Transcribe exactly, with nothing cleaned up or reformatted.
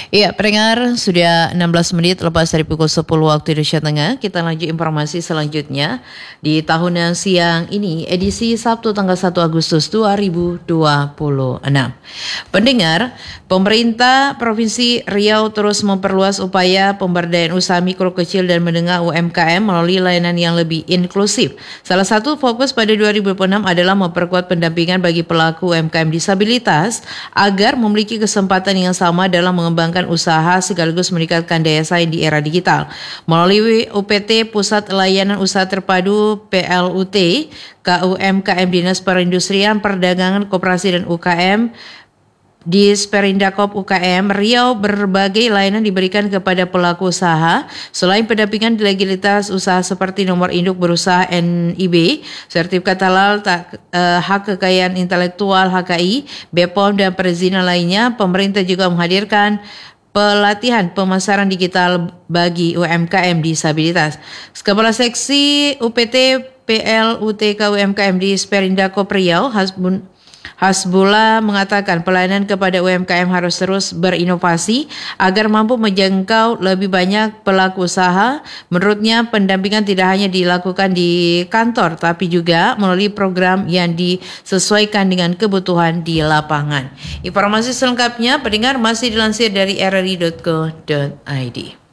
Iya, pendengar, sudah enam belas menit lepas dari pukul sepuluh waktu Indonesia Tengah. Kita lanjut informasi selanjutnya. Di tahun siang ini, edisi Sabtu tanggal satu Agustus dua ribu dua puluh enam. Pendengar, pemerintah Provinsi Riau terus memperluas upaya pemberdayaan usaha mikro, kecil dan menengah U M K M melalui layanan yang lebih inklusif. Salah satu fokus pada dua ribu dua puluh enam adalah memperkuat pendampingan bagi pelaku U M K M disabilitas agar memiliki kesempatan yang sama dalam mengembangkan usaha sekaligus meningkatkan daya saing di era digital. Melalui U P T Pusat Layanan Usaha Terpadu P L U T, K U M K M Dinas Perindustrian, Perdagangan, Koperasi dan U K M di Perindakop U K M Riau, berbagai layanan diberikan kepada pelaku usaha. Selain pendampingan legalitas usaha seperti nomor induk berusaha N I B, sertifikat halal, tak, eh, hak kekayaan intelektual H K I, B P O M dan perizinan lainnya, pemerintah juga menghadirkan pelatihan pemasaran digital bagi U M K M disabilitas. Kepala Seksi U P T P L U T K U M K M di Perindakop Riau, Hasbun Hasbullah, mengatakan pelayanan kepada U M K M harus terus berinovasi agar mampu menjangkau lebih banyak pelaku usaha. Menurutnya, pendampingan tidak hanya dilakukan di kantor, tapi juga melalui program yang disesuaikan dengan kebutuhan di lapangan. Informasi selengkapnya, pendengar, masih dilansir dari r r i dot co dot i d.